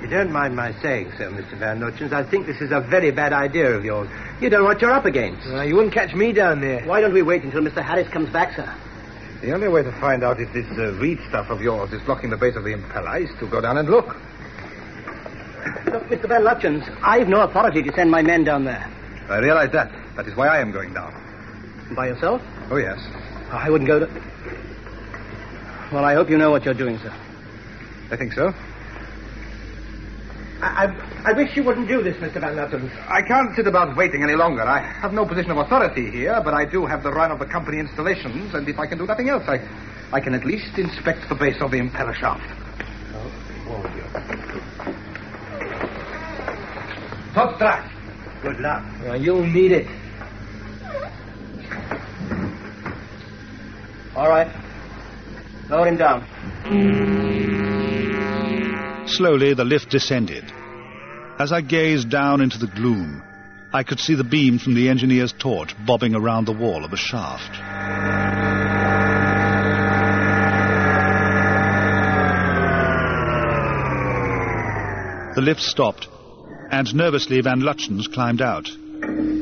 you don't mind my saying so, Mr. Van Lutyens, I think this is a very bad idea of yours. You don't know what you're up against. You wouldn't catch me down there. Why don't we wait until Mr. Harris comes back, sir? The only way to find out if this reed stuff of yours is blocking the base of the impeller is to go down and look. Look, Mr. Van Lutyens, I've no authority to send my men down there. I realize that. That is why I am going down. By yourself? Oh, yes. I wouldn't go to... Well, I hope you know what you're doing, sir. I think so. I wish you wouldn't do this, Mr. Van Lutyens. I can't sit about waiting any longer. I have no position of authority here, but I do have the run of the company installations, and if I can do nothing else, I can at least inspect the base of the impeller shaft. Top track. Good luck. You'll need it. All right. Lower him down. Slowly, the lift descended. As I gazed down into the gloom, I could see the beam from the engineer's torch bobbing around the wall of the shaft. The lift stopped, and nervously Van Lutyens climbed out.